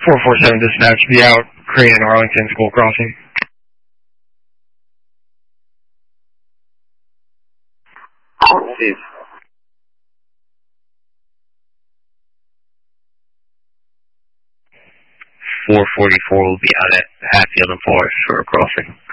447 dispatch, be out, Crane and Arlington School Crossing. Steve. 444 will be out at Hatfield and Forest for a crossing.